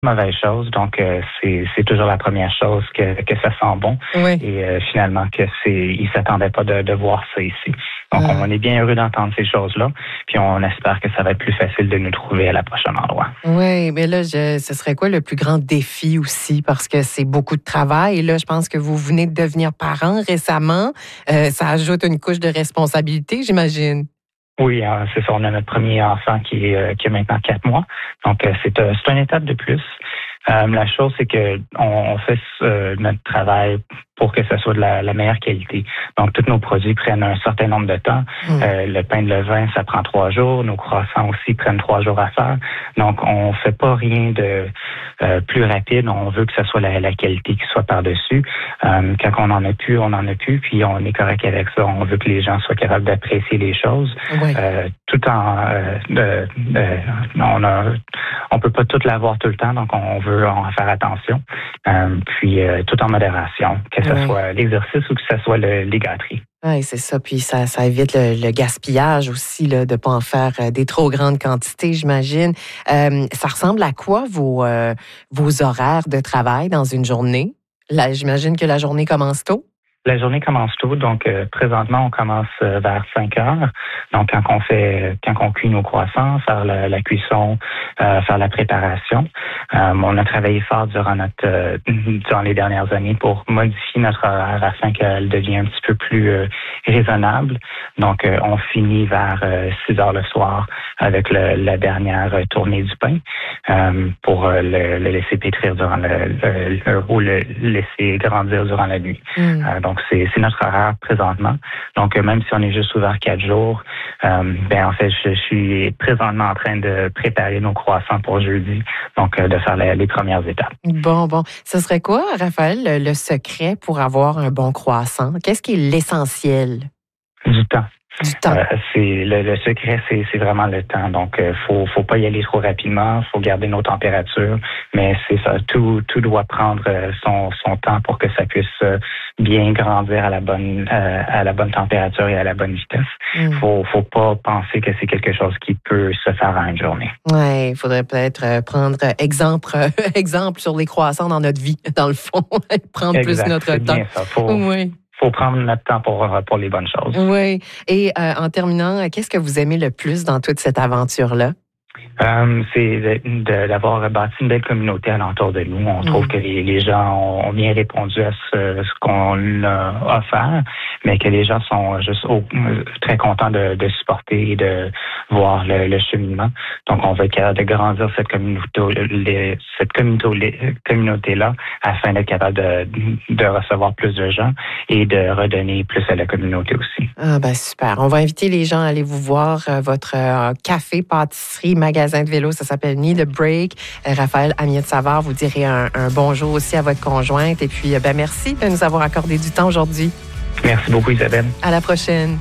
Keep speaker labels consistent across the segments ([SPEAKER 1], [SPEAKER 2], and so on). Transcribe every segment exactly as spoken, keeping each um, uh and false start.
[SPEAKER 1] mauvaise chose. Donc, euh, c'est, c'est toujours la première chose que, que ça sent bon.
[SPEAKER 2] Oui.
[SPEAKER 1] Et euh, finalement, que c'est, ils s'attendaient pas de, de voir ça ici. Donc,
[SPEAKER 2] Ah.
[SPEAKER 1] on est bien heureux d'entendre ces choses-là. Puis, on espère que ça va être plus facile de nous trouver à la prochaine endroit.
[SPEAKER 2] Oui, mais là, je, ce serait quoi le plus grand défi aussi? Parce que c'est beaucoup de travail. Et là, je pense que vous venez de devenir parent récemment. Euh, ça ajoute une couche de responsabilité, j'imagine.
[SPEAKER 1] Oui, euh, c'est ça. On a notre premier enfant qui, est, euh, qui a maintenant quatre mois. Donc, euh, c'est, euh, c'est une étape de plus. Euh, la chose, c'est que on, on fait euh, notre travail pour que ce soit de la, la meilleure qualité. Donc, tous nos produits prennent un certain nombre de temps. Mmh. Euh, le pain de levain, ça prend trois jours. Nos croissants aussi prennent trois jours à faire. Donc, on fait pas rien de euh, plus rapide. On veut que ce soit la, la qualité qui soit par-dessus. Euh, quand on en a plus, on en a plus. Puis, on est correct avec ça. On veut que les gens soient capables d'apprécier les choses.
[SPEAKER 2] Oui.
[SPEAKER 1] Euh, tout en... Euh, de, de, on a, on peut pas tout l'avoir tout le temps. Donc, on veut en faire attention. Euh, puis, euh, tout en modération. Que ce
[SPEAKER 2] Oui.
[SPEAKER 1] soit l'exercice ou que ce soit le, les gâteries.
[SPEAKER 2] Oui, c'est ça. Puis ça, ça évite le, le gaspillage aussi, là, de ne pas en faire des trop grandes quantités, j'imagine. Euh, ça ressemble à quoi vos, euh, vos horaires de travail dans une journée? Là, j'imagine que la journée commence tôt.
[SPEAKER 1] La journée commence tôt, donc euh, présentement on commence euh, vers cinq heures. Donc quand on fait, quand on cuit nos croissants, faire la, la cuisson, euh, faire la préparation. Euh, on a travaillé fort durant notre, euh, durant les dernières années pour modifier notre horaire afin qu'elle devienne un petit peu plus euh, raisonnable. Donc euh, on finit vers euh, six heures le soir avec le, la dernière tournée du pain euh, pour euh, le, le laisser pétrir durant le, le, le ou le laisser grandir durant la nuit. Mm. Euh, donc Donc, c'est, c'est notre horaire présentement. Donc, euh, même si on est juste ouvert quatre jours, euh, ben en fait, je, je suis présentement en train de préparer nos croissants pour jeudi. Donc, euh, de faire les, les premières étapes.
[SPEAKER 2] Bon, bon. Ce serait quoi, Raphaël, le, le secret pour avoir un bon croissant? Qu'est-ce qui est l'essentiel?
[SPEAKER 1] Du temps.
[SPEAKER 2] Du temps.
[SPEAKER 1] Euh, c'est le, le secret, c'est, c'est vraiment le temps. Donc, euh, faut, faut pas y aller trop rapidement. Faut garder nos températures. Mais c'est ça, tout, tout doit prendre euh, son, son temps pour que ça puisse euh, bien grandir à la bonne, euh, à la bonne température et à la bonne vitesse. Mm. Faut, faut pas penser que c'est quelque chose qui peut se faire en une journée.
[SPEAKER 2] Ouais, il faudrait peut-être euh, prendre exemple, euh, exemple sur les croissants dans notre vie, dans le fond, prendre
[SPEAKER 1] exact,
[SPEAKER 2] plus notre
[SPEAKER 1] c'est
[SPEAKER 2] temps.
[SPEAKER 1] Bien ça. Faut,
[SPEAKER 2] oui.
[SPEAKER 1] faut prendre notre temps pour, pour les bonnes choses.
[SPEAKER 2] Oui. Et euh, en terminant, qu'est-ce que vous aimez le plus dans toute cette aventure-là?
[SPEAKER 1] Euh, c'est de, de, d'avoir bâti une belle communauté alentour de nous. On mmh. trouve que les, les gens ont bien répondu à ce, ce qu'on a offert, mais que les gens sont juste au, très contents de, de supporter et de voir le, le cheminement. Donc, on veut être capable de grandir cette communauté, les, cette communauté, communauté-là afin d'être capable de, de recevoir plus de gens et de redonner plus à la communauté aussi.
[SPEAKER 2] Ah ben super. On va inviter les gens à aller vous voir. Euh, votre euh, café, pâtisserie, magasin de vélo, ça s'appelle Need a Break. Euh, Raphaël Amiette-Savard, vous direz un, un bonjour aussi à votre conjointe. Et puis, euh, ben merci de nous avoir accordé du temps aujourd'hui.
[SPEAKER 1] Merci beaucoup, Isabelle.
[SPEAKER 2] À la prochaine.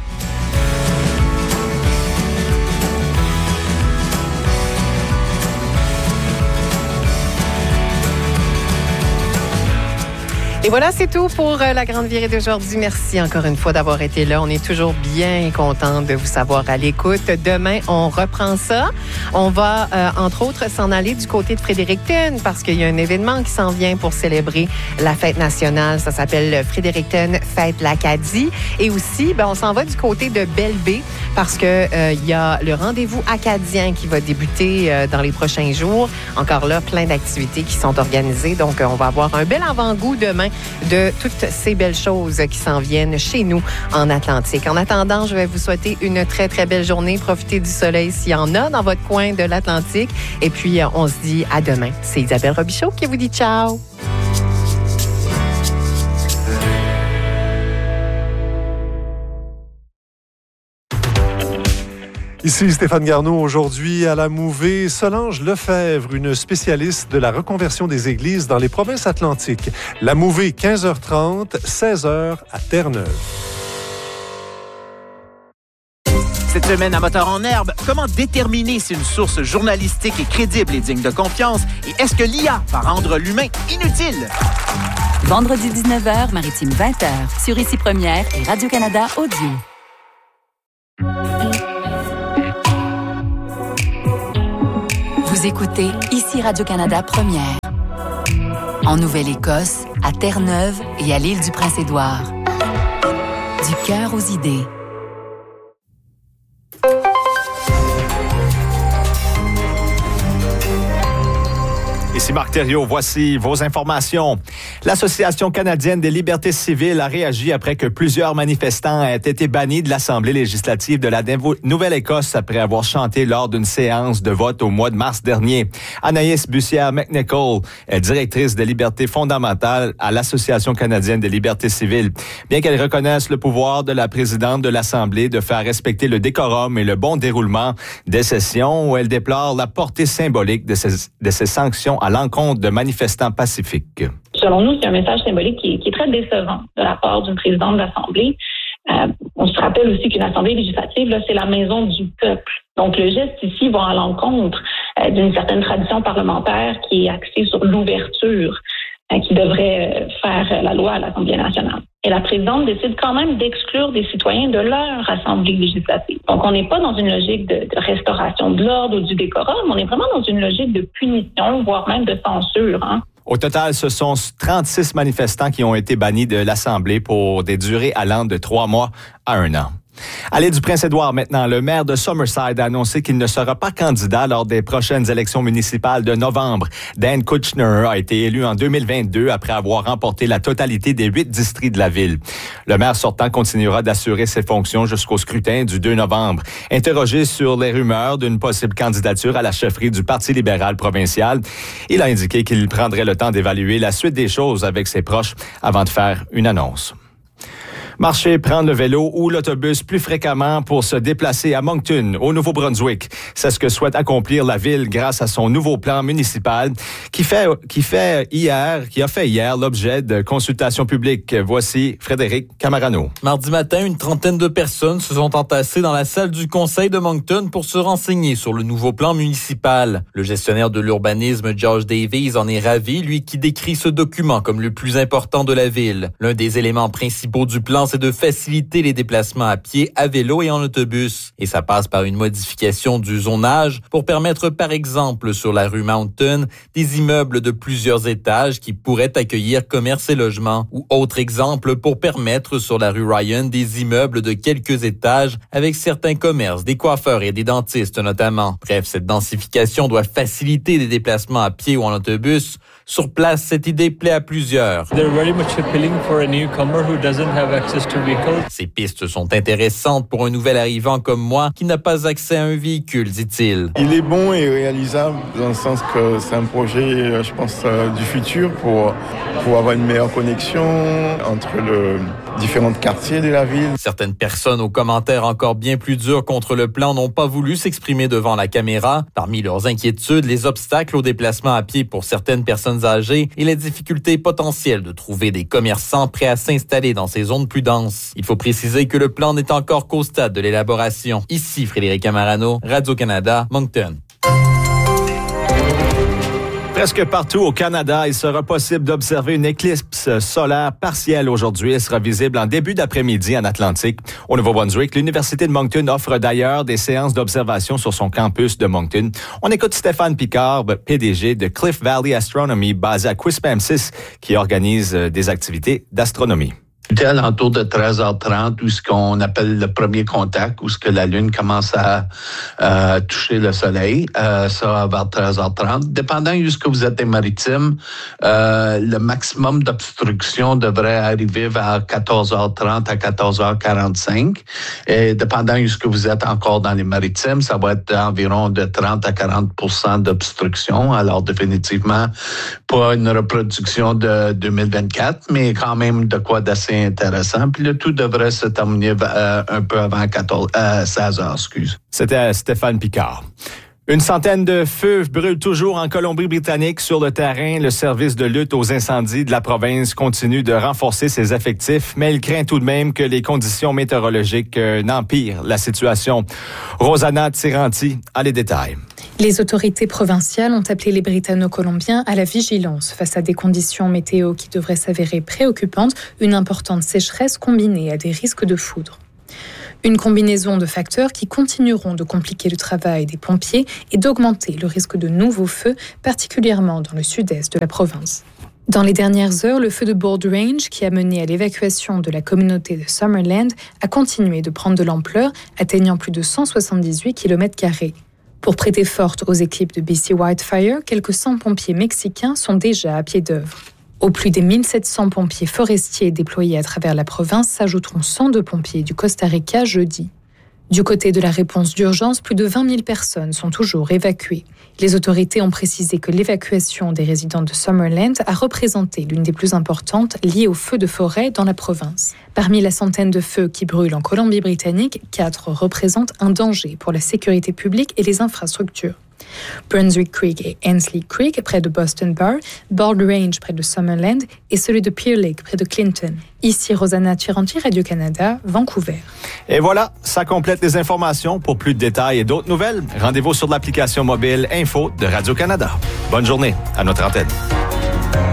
[SPEAKER 2] Et voilà, c'est tout pour la Grande Virée d'aujourd'hui. Merci encore une fois d'avoir été là. On est toujours bien content de vous savoir à l'écoute. Demain, on reprend ça. On va, euh, entre autres, s'en aller du côté de Fredericton parce qu'il y a un événement qui s'en vient pour célébrer la fête nationale. Ça s'appelle Fredericton Fête l'Acadie. Et aussi, ben, on s'en va du côté de Belle-Baie parce que euh, il y a le rendez-vous acadien qui va débuter euh, dans les prochains jours. Encore là, plein d'activités qui sont organisées. Donc, euh, on va avoir un bel avant-goût demain de toutes ces belles choses qui s'en viennent chez nous en Atlantique. En attendant, je vais vous souhaiter une très, très belle journée. Profitez du soleil s'il y en a dans votre coin de l'Atlantique. Et puis, on se dit à demain. C'est Isabelle Robichaud qui vous dit ciao.
[SPEAKER 3] Ici Stéphane Garneau, aujourd'hui à la Mouvée, Solange Lefebvre, une spécialiste de la reconversion des églises dans les provinces atlantiques. La Mouvée, quinze heures trente, seize heures à Terre-Neuve.
[SPEAKER 4] Cette semaine à Moteur en herbe, comment déterminer si une source journalistique est crédible et digne de confiance? Et est-ce que l'I A va rendre l'humain inutile?
[SPEAKER 5] Vendredi dix-neuf heures, Maritime vingt heures, sur Ici Première et Radio-Canada Audio. Vous écoutez ici Radio-Canada Première. En Nouvelle-Écosse, à Terre-Neuve et à l'île du Prince-Édouard. Du cœur aux idées.
[SPEAKER 6] Ici Marc Thériault, voici vos informations. L'Association canadienne des libertés civiles a réagi après que plusieurs manifestants aient été bannis de l'Assemblée législative de la Nouvelle-Écosse après avoir chanté lors d'une séance de vote au mois de mars dernier. Anaïs Bussière-McNichol est directrice des libertés fondamentales à l'Association canadienne des libertés civiles. Bien qu'elle reconnaisse le pouvoir de la présidente de l'Assemblée de faire respecter le décorum et le bon déroulement des sessions, elle déplore la portée symbolique de ces, de ces sanctions à l'encontre de manifestants pacifiques.
[SPEAKER 7] Selon nous, c'est un message symbolique qui est, qui est très décevant de la part d'une présidente de l'Assemblée. Euh, on se rappelle aussi qu'une Assemblée législative, là, c'est la maison du peuple. Donc, le geste ici va à l'encontre euh, d'une certaine tradition parlementaire qui est axée sur l'ouverture, euh, qui devrait faire la loi à l'Assemblée nationale. Et la présidente décide quand même d'exclure des citoyens de leur Assemblée législative. Donc, on n'est pas dans une logique de, de restauration de l'ordre ou du décorum, on est vraiment dans une logique de punition, voire même de censure, hein.
[SPEAKER 6] Au total, ce sont trente-six manifestants qui ont été bannis de l'Assemblée pour des durées allant de trois mois à un an. À l'île du Prince-Édouard maintenant, le maire de Summerside a annoncé qu'il ne sera pas candidat lors des prochaines élections municipales de novembre. Dan Kutchner a été élu en deux mille vingt-deux après avoir remporté la totalité des huit districts de la ville. Le maire sortant continuera d'assurer ses fonctions jusqu'au scrutin du deux novembre. Interrogé sur les rumeurs d'une possible candidature à la chefferie du Parti libéral provincial, il a indiqué qu'il prendrait le temps d'évaluer la suite des choses avec ses proches avant de faire une annonce. Marcher, prendre le vélo ou l'autobus plus fréquemment pour se déplacer à Moncton, au Nouveau-Brunswick. C'est ce que souhaite accomplir la ville grâce à son nouveau plan municipal qui fait, qui fait hier, qui a fait hier l'objet de consultations publiques. Voici Frédéric Camarano.
[SPEAKER 8] Mardi matin, une trentaine de personnes se sont entassées dans la salle du conseil de Moncton pour se renseigner sur le nouveau plan municipal. Le gestionnaire de l'urbanisme, George Davies, en est ravi, lui qui décrit ce document comme le plus important de la ville. L'un des éléments principaux du plan, c'est de faciliter les déplacements à pied, à vélo et en autobus. Et ça passe par une modification du zonage pour permettre, par exemple, sur la rue Mountain, des immeubles de plusieurs étages qui pourraient accueillir commerce et logement. Ou autre exemple, pour permettre sur la rue Ryan des immeubles de quelques étages avec certains commerces, des coiffeurs et des dentistes notamment. Bref, cette densification doit faciliter des déplacements à pied ou en autobus. Sur place, cette idée plaît à plusieurs.
[SPEAKER 9] They're very much appealing for a newcomer who doesn't have access to vehicles.
[SPEAKER 8] Ces pistes sont intéressantes pour un nouvel arrivant comme moi qui n'a pas accès à un véhicule, dit-il.
[SPEAKER 10] Il est bon et réalisable dans le sens que c'est un projet, je pense, du futur pour, pour avoir une meilleure connexion entre le différents quartiers de la ville.
[SPEAKER 8] Certaines personnes aux commentaires encore bien plus durs contre le plan n'ont pas voulu s'exprimer devant la caméra. Parmi leurs inquiétudes, les obstacles au déplacement à pied pour certaines personnes âgées et les difficultés potentielles de trouver des commerçants prêts à s'installer dans ces zones plus denses. Il faut préciser que le plan n'est encore qu'au stade de l'élaboration. Ici Frédéric Camarano, Radio-Canada, Moncton.
[SPEAKER 6] Presque partout au Canada, il sera possible d'observer une éclipse solaire partielle aujourd'hui. Elle sera visible en début d'après-midi en Atlantique. Au Nouveau-Brunswick, l'Université de Moncton offre d'ailleurs des séances d'observation sur son campus de Moncton. On écoute Stéphane Picard, P D G de Cliff Valley Astronomy, basé à Quispamsis, qui organise des activités d'astronomie.
[SPEAKER 11] C'était à l'entour de treize heures trente, où ce qu'on appelle le premier contact, où ce que la Lune commence à euh, toucher le Soleil, euh, ça vers treize heures trente. Dépendant de ce que vous êtes des maritimes, euh, le maximum d'obstruction devrait arriver vers quatorze heures trente à quatorze heures quarante-cinq. Et dépendant de ce que vous êtes encore dans les maritimes, ça va être environ de trente à quarante pour cent d'obstruction. Alors définitivement, pas une reproduction de deux mille vingt-quatre, mais quand même de quoi d'assez intéressant. Puis le tout devrait se terminer euh, un peu avant quatorze, euh, seize heures, excuse.
[SPEAKER 6] C'était Stéphane Picard. Une centaine de feux brûlent toujours en Colombie-Britannique. Sur le terrain, le service de lutte aux incendies de la province continue de renforcer ses effectifs, mais il craint tout de même que les conditions météorologiques euh, n'empirent la situation. Rosanna Tiranti a les détails.
[SPEAKER 12] Les autorités provinciales ont appelé les Britanno-Colombiens à la vigilance face à des conditions météo qui devraient s'avérer préoccupantes, une importante sécheresse combinée à des risques de foudre. Une combinaison de facteurs qui continueront de compliquer le travail des pompiers et d'augmenter le risque de nouveaux feux, particulièrement dans le sud-est de la province. Dans les dernières heures, le feu de Bold Range, qui a mené à l'évacuation de la communauté de Summerland, a continué de prendre de l'ampleur, atteignant plus de cent soixante-dix-huit kilomètres carrés. Pour prêter forte aux équipes de B C Wildfire, quelques cent pompiers mexicains sont déjà à pied d'œuvre. Aux plus des mille sept cents pompiers forestiers déployés à travers la province s'ajouteront cent deux pompiers du Costa Rica jeudi. Du côté de la réponse d'urgence, plus de vingt mille personnes sont toujours évacuées. Les autorités ont précisé que l'évacuation des résidents de Summerland a représenté l'une des plus importantes liées aux feux de forêt dans la province. Parmi la centaine de feux qui brûlent en Colombie-Britannique, quatre représentent un danger pour la sécurité publique et les infrastructures. Brunswick Creek et Hensley Creek, près de Boston Bar, Bold Range, près de Summerland, et celui de Pear Lake, près de Clinton. Ici, Rosanna Tiranti, Radio-Canada, Vancouver.
[SPEAKER 6] Et voilà, ça complète les informations. Pour plus de détails et d'autres nouvelles, rendez-vous sur l'application mobile Info de Radio-Canada. Bonne journée à notre antenne.